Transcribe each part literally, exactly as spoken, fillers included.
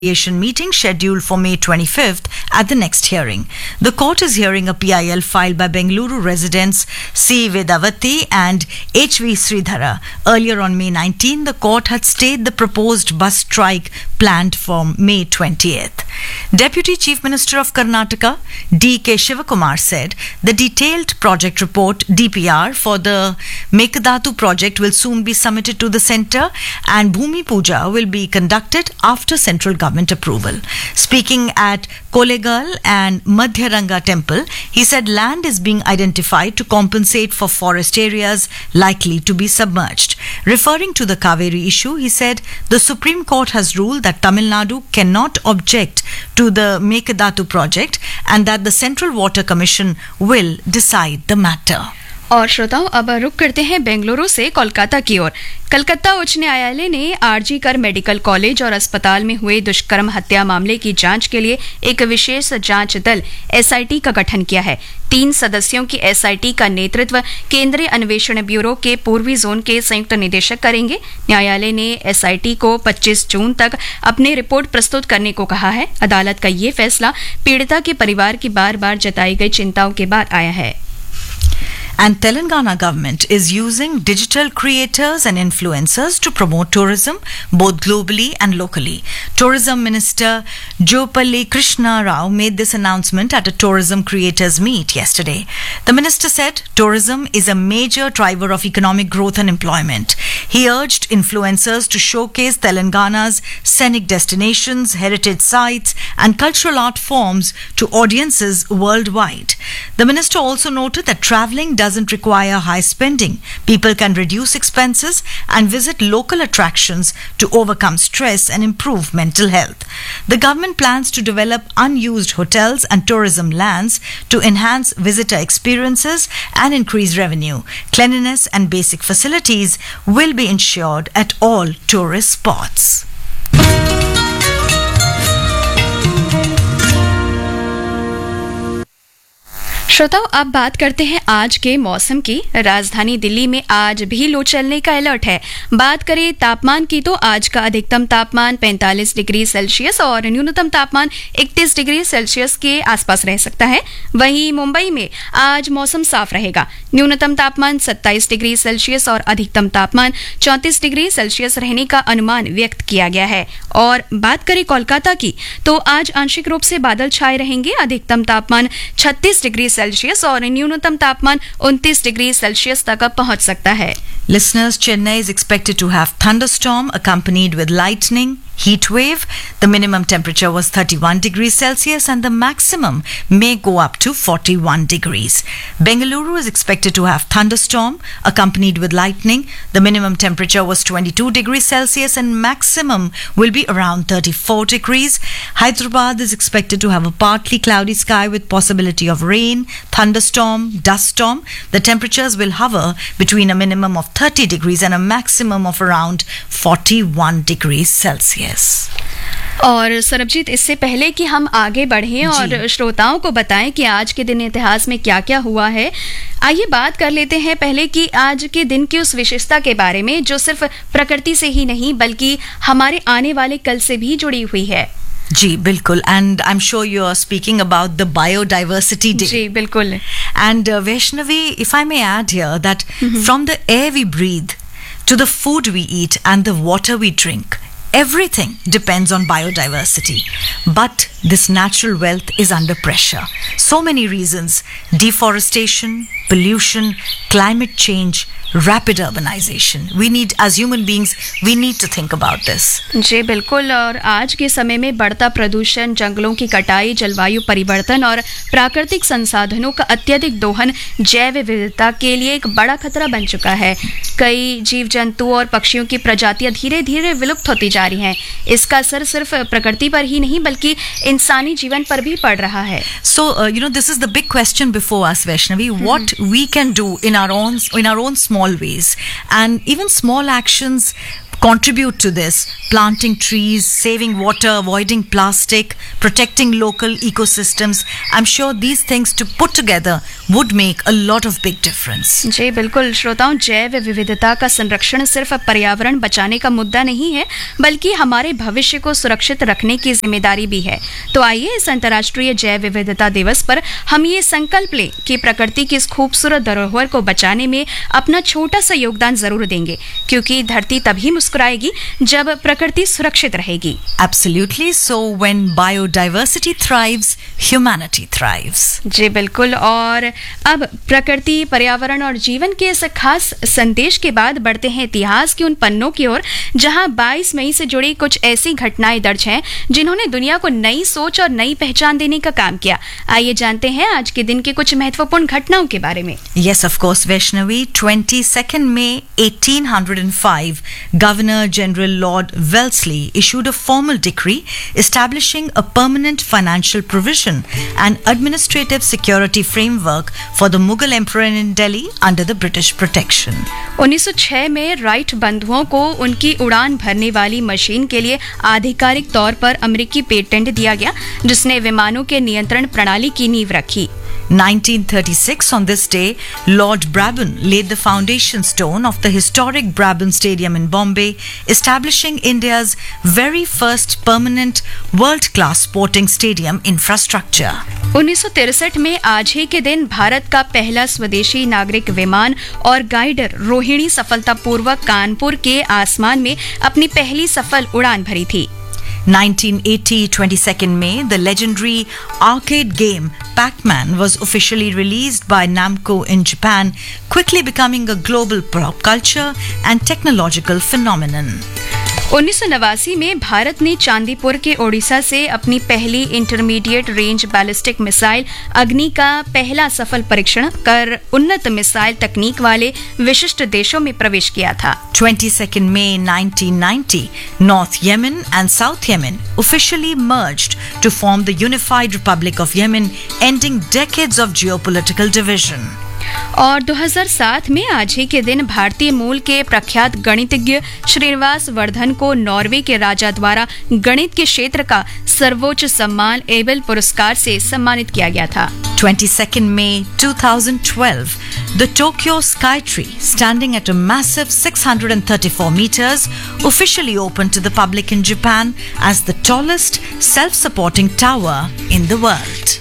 meeting scheduled for May twenty-fifth at the next hearing. The court is hearing a P I L filed by Bengaluru residents C. Vedavati and H V Sridhara. Earlier on May nineteenth, the court had stayed the proposed bus strike planned for May twentieth. Deputy Chief Minister of Karnataka, D K Shivakumar, said the detailed project report D P R for the Mekadatu project will soon be submitted to the centre and Bhumi Puja will be conducted after central government approval. Speaking at Kolegal and Madhyaranga temple, he said land is being identified to compensate for forest areas likely to be submerged. Referring to the Kaveri issue, he said the Supreme Court has ruled that Tamil Nadu cannot object to the Mekadatu project and that the Central Water Commission will decide the matter. और श्रोताओं, अब रुक करते हैं बेंगलुरु से कोलकाता की ओर। कलकत्ता उच्च न्यायालय ने आरजी कर मेडिकल कॉलेज और अस्पताल में हुए दुष्कर्म हत्या मामले की जांच के लिए एक विशेष जांच दल एसआईटी का गठन किया है। तीन सदस्यों की एसआईटी का नेतृत्व केंद्रीय अन्वेषण ब्यूरो के पूर्वी जोन के संयुक्त निदेशक करेंगे। न्यायालय ने एसआईटी को पच्चीस जून तक अपनी रिपोर्ट प्रस्तुत करने को कहा है। अदालत का ये फैसला पीड़िता के परिवार की बार बार जताई गई चिंताओं के बाद आया है। And Telangana government is using digital creators and influencers to promote tourism both globally and locally. Tourism Minister Jopalli Krishna Rao made this announcement at a tourism creators meet yesterday. The minister said tourism is a major driver of economic growth and employment. He urged influencers to showcase Telangana's scenic destinations, heritage sites and cultural art forms to audiences worldwide. The minister also noted that travelling doesn't require high spending. People can reduce expenses and visit local attractions to overcome stress and improve mental health. The government plans to develop unused hotels and tourism lands to enhance visitor experiences and increase revenue. Cleanliness and basic facilities will be ensured at all tourist spots. श्रोताओं, अब बात करते हैं आज के मौसम की। राजधानी दिल्ली में आज भी लू चलने का अलर्ट है। बात करें तापमान की तो आज का अधिकतम तापमान पैंतालीस डिग्री सेल्सियस और न्यूनतम तापमान इकतीस डिग्री सेल्सियस के आसपास रह सकता है। वहीं मुंबई में आज मौसम साफ रहेगा। न्यूनतम तापमान सत्ताईस डिग्री सेल्सियस और अधिकतम तापमान चौंतीस डिग्री सेल्सियस रहने का अनुमान व्यक्त किया गया है। और बात करें कोलकाता की तो आज आंशिक रूप से बादल छाए रहेंगे। अधिकतम तापमान छत्तीस डिग्री सेल्सियस और न्यूनतम तापमान उनतीस डिग्री सेल्सियस तक पहुंच सकता है। Listeners, Chennai is expected to have thunderstorm accompanied with lightning, heat wave. The minimum temperature was thirty-one degrees Celsius and the maximum may go up to forty-one degrees. Bengaluru is expected to have thunderstorm accompanied with lightning. The minimum temperature was twenty-two degrees Celsius and maximum will be around thirty-four degrees. Hyderabad is expected to have a partly cloudy sky with possibility of rain, thunderstorm, dust storm. The temperatures will hover between a minimum of thirty degrees and a maximum of around forty-one degrees Celsius. और सरबजीत, इससे पहले कि हम आगे बढ़ें और श्रोताओं को बताएं कि आज के दिन इतिहास में क्या क्या हुआ है, आइए बात कर लेते हैं पहले कि आज के दिन की उस विशेषता के बारे में जो सिर्फ प्रकृति से ही नहीं बल्कि हमारे आने वाले कल से भी जुड़ी हुई है। जी बिल्कुल, and I am sure you are speaking about the biodiversity day. जी बिल्कुल। And Vaishnavi, if I may add here that from the air we breathe to the food we eat and the water we drink, everything depends on biodiversity. But this natural wealth is under pressure. So many reasons: deforestation, pollution, climate change, rapid urbanization. We need, as human beings, we need to think about this. जी बिल्कुल। और आज के समय में बढ़ता प्रदूषण, जंगलों की कटाई, जलवायु परिवर्तन और प्राकृतिक संसाधनों का अत्यधिक दोहन जैव विविधता के लिए एक बड़ा खतरा बन चुका है। कई जीव जंतु और पक्षियों की प्रजातियां धीरे धीरे विलुप्त होती जा रही हैं। इसका असर सिर्फ प्रकृति पर ही नहीं बल्कि इंसानी जीवन पर भी पड़ रहा है। So, uh, you know, this is the big question before us, Vaishnavi. Mm-hmm. What we can do in our own in our own small ways, and even small actions contribute to this. Planting trees, saving water, avoiding plastic, protecting local ecosystems. I'm sure these things to put together would make a lot of big difference. जी बिल्कुल श्रोताओं, जैव विविधता का संरक्षण सिर्फ पर्यावरण बचाने का मुद्दा नहीं है, बल्कि हमारे भविष्य को सुरक्षित रखने की जिम्मेदारी भी है। तो आइए इस अंतर्राष्ट्रीय जैव विविधता दिवस पर हम ये संकल्प लें कि प्रकृति की इस खूबसूरत धरोहर को बचाने में अपना छोटा सा योगदान जरूर देंगे, क्योंकि धरती तभी मुस्कुराएगी जब प्रकृति सुरक्षित रहेगी। Absolutely. So when biodiversity thrives, humanity thrives. जी बिल्कुल। और अब प्रकृति, पर्यावरण और जीवन के इस खास संदेश के बाद बढ़ते हैं इतिहास के उन पन्नों की ओर, जहां बाईस मई से जुड़ी कुछ ऐसी घटनाएं दर्ज हैं जिन्होंने दुनिया को नई सोच और नई पहचान देने का काम किया। आइए जानते हैं आज के दिन के कुछ महत्वपूर्ण घटनाओं के बारे में। Yes, of course, Vaishnavi. twenty-second May eighteen oh five, Governor General Lord Wellesley issued a formal decree establishing a permanent financial provision and administrative security framework for the Mughal Emperor in Delhi under the British protection. उन्नीस सौ छह में right बंधुओं को उनकी उड़ान भरने वाली मशीन के लिए आधिकारिक तौर पर अमेरिकी पेटेंट दिया गया, जिसने विमानों के नियंत्रण प्रणाली की नींव रखी। nineteen thirty-six, on this day, Lord Brabham laid the foundation stone of the historic Brabham Stadium in Bombay, establishing India's very first permanent world-class sporting stadium infrastructure. उन्नीस सौ तिरसठ में आज ही के दिन भारत का पहला स्वदेशी नागरिक विमान और गाइडर रोहिणी सफलतापूर्वक कानपुर के आसमान में अपनी पहली सफल उड़ान भरी थी। nineteen eighty, twenty-second May, the legendary arcade game Pac-Man was officially released by Namco in Japan, quickly becoming a global pop culture and technological phenomenon. उन्नीस सौ नवासी में भारत ने चांदीपुर के ओडिशा से अपनी पहली इंटरमीडिएट रेंज बैलिस्टिक मिसाइल अग्नि का पहला सफल परीक्षण कर उन्नत मिसाइल तकनीक वाले विशिष्ट देशों में प्रवेश किया था। twenty-second May nineteen ninety, North Yemen and South Yemen officially merged to form the Unified Republic of Yemen, ending decades of geopolitical division. और दो हज़ार सात में आज ही के दिन भारतीय मूल के प्रख्यात गणितज्ञ श्रीनिवास वर्धन को नॉर्वे के राजा द्वारा गणित के क्षेत्र का सर्वोच्च सम्मान एबेल पुरस्कार से सम्मानित किया गया था। twenty-second May twenty twelve, the Tokyo Skytree, standing at a massive six hundred thirty-four meters, officially opened to the public in Japan as the tallest self-supporting tower in the world.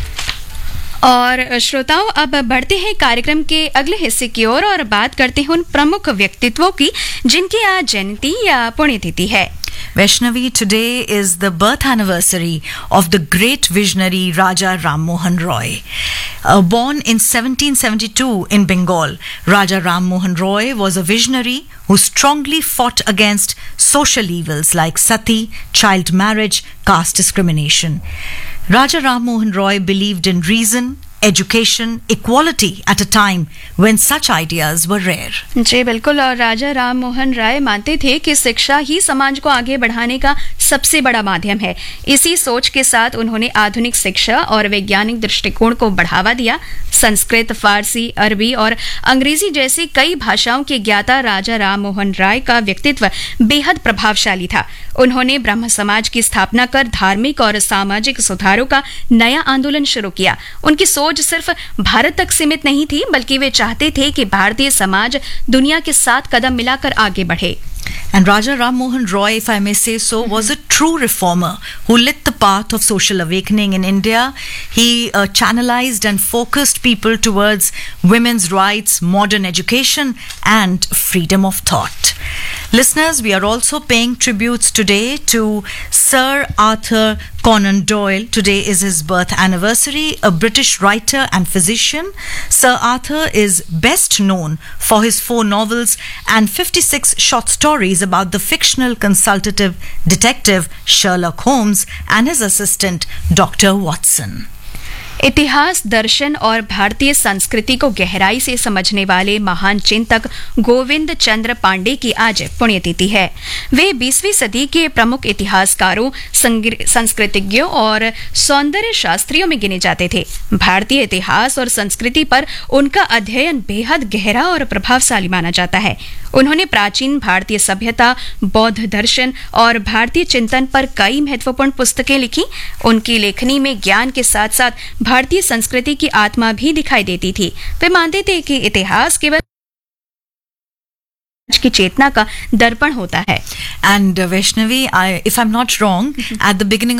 और श्रोताओं, अब बढ़ते हैं कार्यक्रम के अगले हिस्से की ओर और बात करते हैं उन प्रमुख व्यक्तित्वों की जिनकी आज जयंती या पुण्यतिथि है। Vaishnavi, today is the birth anniversary of the great visionary Raja Ram Mohan Roy. Uh, born in seventeen seventy-two in Bengal, Raja Ram Mohan Roy was a visionary who strongly fought against social evils like sati, child marriage, caste discrimination. Raja Ram Mohan Roy believed in reason, education, equality at a time when such ideas were rare. जी बिल्कुल। और राजा राम मोहन राय मानते थे कि शिक्षा ही समाज को आगे बढ़ाने का सबसे बड़ा माध्यम है। इसी सोच के साथ उन्होंने आधुनिक शिक्षा और वैज्ञानिक दृष्टिकोण को बढ़ावा दिया। संस्कृत, फारसी, अरबी और अंग्रेजी जैसी कई भाषाओं के ज्ञाता राजा राम मोहन राय का व्यक्तित्व बेहद प्रभावशाली था। उन्होंने ब्रह्म समाज की स्थापना कर धार्मिक और सामाजिक सुधारों का नया आंदोलन शुरू किया। उनकी सोच सिर्फ भारत तक सीमित नहीं थी, बल्कि वे चाहते थे कि भारतीय समाज दुनिया के साथ कदम मिलाकर आगे बढ़े। And Raja Ram Mohan Roy, if I may say so, mm-hmm. was a true reformer who lit the path of social awakening in India. He uh, channelized and focused people towards women's rights, modern education, and freedom of thought. Listeners, we are also paying tributes today to Sir Arthur Conan Doyle. Today is his birth anniversary, a British writer and physician. Sir Arthur is best known for his four novels and fifty-six short stories about the fictional consultative detective Sherlock Holmes and his assistant Doctor Watson. इतिहास, दर्शन और भारतीय संस्कृति को गहराई से समझने वाले महान चिंतक गोविंद चंद्र पांडे की आज पुण्यतिथि है। वे बीसवीं सदी के प्रमुख इतिहासकारों, संस्कृतिज्ञों और सौंदर्य शास्त्रियों में गिने जाते थे। भारतीय इतिहास और संस्कृति पर उनका अध्ययन बेहद गहरा और प्रभावशाली माना जाता है। उन्होंने प्राचीन भारतीय सभ्यता, बौद्ध दर्शन और भारतीय चिंतन पर कई महत्वपूर्ण पुस्तकें लिखी। उनकी लेखनी में ज्ञान के साथ साथ भारतीय संस्कृति की आत्मा भी दिखाई देती थी। वे मानते थे कि इतिहास केवल की चेतना का दर्पण होता है। And uh, Vaishnavi, I, if I'm not wrong, at the beginning